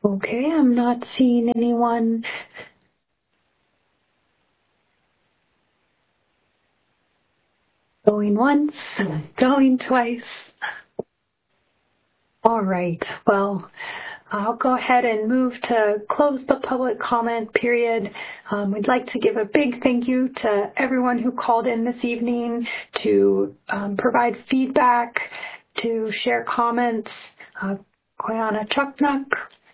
Okay, I'm not seeing anyone. Going once, going twice. All right, well, I'll go ahead and move to close the public comment period. We'd like to give a big thank you to everyone who called in this evening to provide feedback, to share comments. Koyana Chuknuk.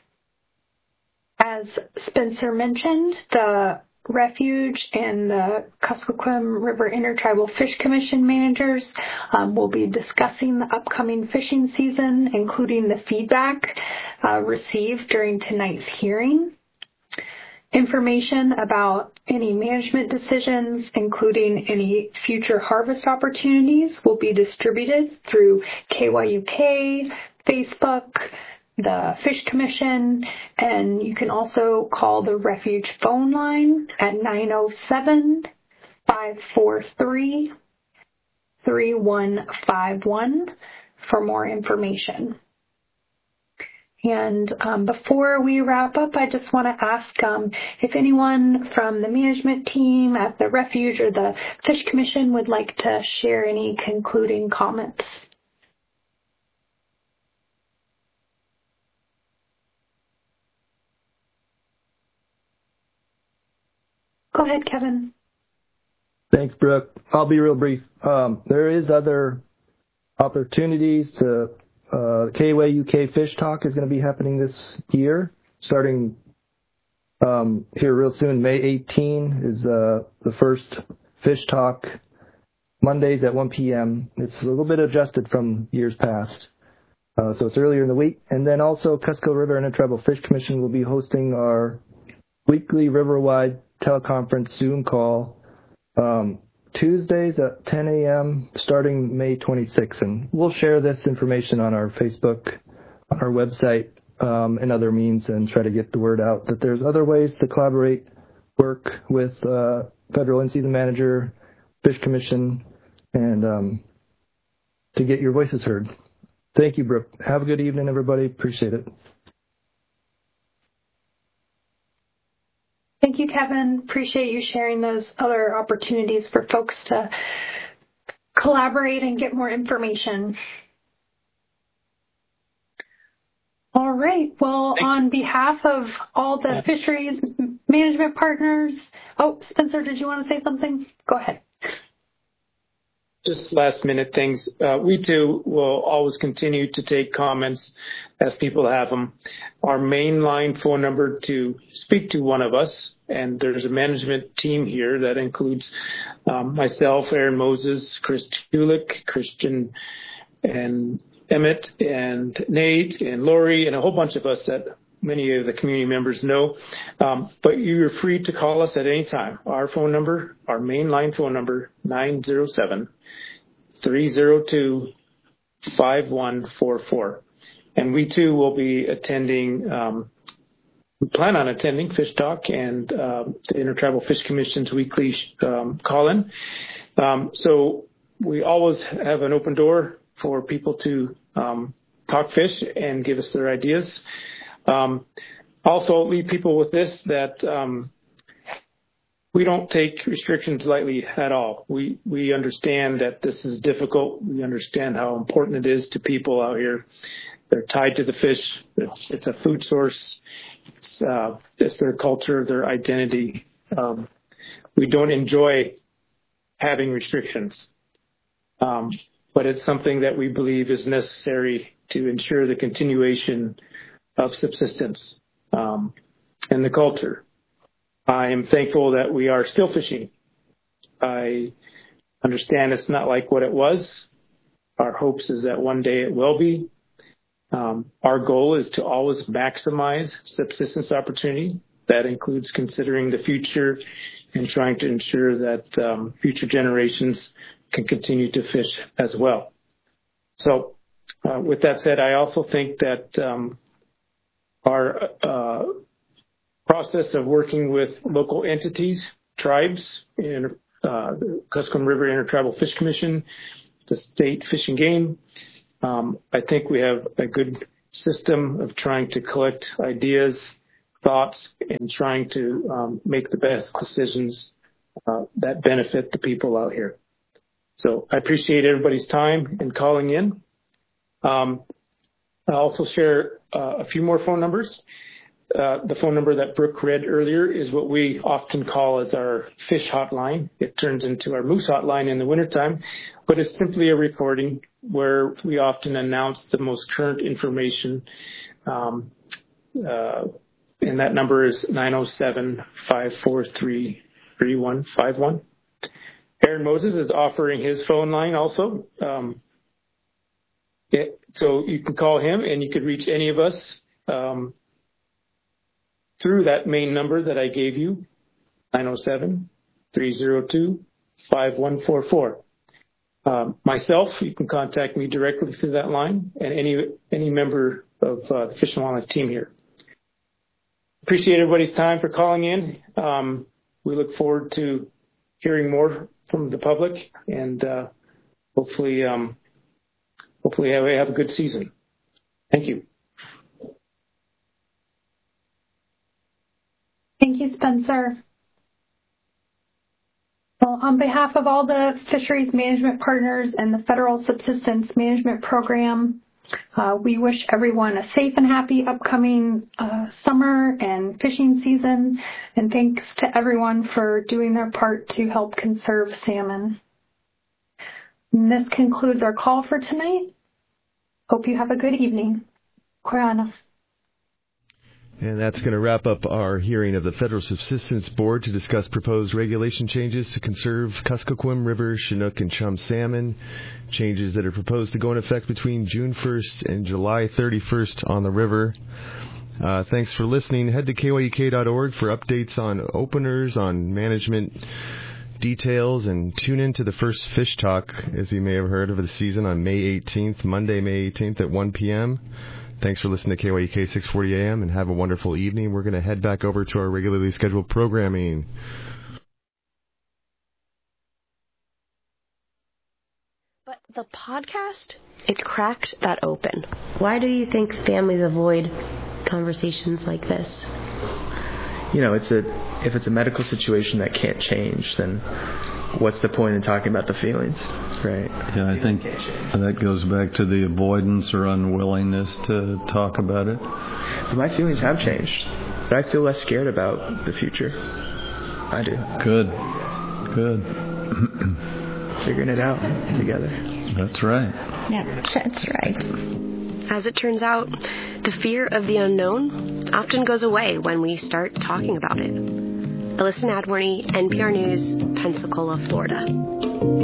As Spencer mentioned, the Refuge and the Kuskokwim River Intertribal Fish Commission managers will be discussing the upcoming fishing season, including the feedback received during tonight's hearing. Information about any management decisions, including any future harvest opportunities, will be distributed through KYUK, Facebook, the Fish Commission, and you can also call the Refuge phone line at 907-543-3151 for more information. And before we wrap up, I just want to ask if anyone from the management team at the Refuge or the Fish Commission would like to share any concluding comments. Go ahead, Kevin. Thanks, Brooke. I'll be real brief. There is other opportunities to KYUK Fish Talk is going to be happening this year, starting here real soon. May 18 is the first Fish Talk, Mondays at 1 p.m. It's a little bit adjusted from years past, so it's earlier in the week. And then also Cusco River Intertribal Fish Commission will be hosting our weekly riverwide teleconference Zoom call Tuesdays at 10 a.m. starting May 26th. And we'll share this information on our Facebook, on our website, and other means, and try to get the word out that there's other ways to collaborate, work with Federal In-Season Manager, Fish Commission, and to get your voices heard. Thank you, Brooke. Have a good evening, everybody. Appreciate it. Thank you, Kevin. Appreciate you sharing those other opportunities for folks to collaborate and get more information. All right. Well, on behalf of all the fisheries management partners, Spencer, did you want to say something? Go ahead. Just last minute things. We too will always continue to take comments as people have them. Our main line phone number to speak to one of us, and there's a management team here that includes myself, Aaron Moses, Chris Tulik, Christian and Emmett and Nate and Lori and a whole bunch of us that many of the community members know. But you're free to call us at any time. Our phone number, our main line phone number, 907-302-5144. And we too will be attending, we plan on attending Fish Talk and the Intertribal Fish Commission's weekly call-in. So we always have an open door for people to talk fish and give us their ideas. Also leave people with this, that we don't take restrictions lightly at all. We understand that this is difficult. We understand how important it is to people out here. They're tied to the fish. It's a food source. It's their culture, their identity. We don't enjoy having restrictions, but it's something that we believe is necessary to ensure the continuation of subsistence and the culture. I am thankful that we are still fishing. I understand it's not like what it was. Our hopes is that one day it will be. Our goal is to always maximize subsistence opportunity. That includes considering the future and trying to ensure that future generations can continue to fish as well. So with that said, I also think that our process of working with local entities, tribes, and the Kuskokwim River Intertribal Fish Commission, the State Fish and Game, I think we have a good system of trying to collect ideas, thoughts, and trying to make the best decisions that benefit the people out here. So I appreciate everybody's time in calling in. I'll also share a few more phone numbers. The phone number that Brooke read earlier is what we often call as our fish hotline. It turns into our moose hotline in the wintertime, but it's simply a recording where we often announce the most current information. And that number is 907-543-3151. Aaron Moses is offering his phone line also. So you can call him and you could reach any of us through that main number that I gave you, 907-302-5144. Myself, you can contact me directly through that line, and any member of the Fish and Wildlife team here. Appreciate everybody's time for calling in. We look forward to hearing more from the public, and hopefully we have a good season. Thank you. Thank you, Spencer. Well, on behalf of all the fisheries management partners and the Federal Subsistence Management Program, we wish everyone a safe and happy upcoming summer and fishing season, and thanks to everyone for doing their part to help conserve salmon. And this concludes our call for tonight. Hope you have a good evening. Koyana. And that's going to wrap up our hearing of the Federal Subsistence Board to discuss proposed regulation changes to conserve Kuskokwim River, Chinook, and Chum salmon, changes that are proposed to go into effect between June 1st and July 31st on the river. Thanks for listening. Head to kyuk.org for updates on openers, on management details, and tune in to the first Fish Talk, as you may have heard, of the season on May 18th, Monday, May 18th at 1 p.m., Thanks for listening to KYUK 640 AM, and have a wonderful evening. We're going to head back over to our regularly scheduled programming. But the podcast, it cracked that open. Why do you think families avoid conversations like this? You know, if it's a medical situation that can't change, then what's the point in talking about the feelings, right? Yeah, I think that goes back to the avoidance or unwillingness to talk about it. But my feelings have changed. But I feel less scared about the future. I do. Good. Figuring it out together. That's right. Yeah, that's right. As it turns out, the fear of the unknown often goes away when we start talking about it. Alyssa Nadworny, NPR News, Pensacola, Florida.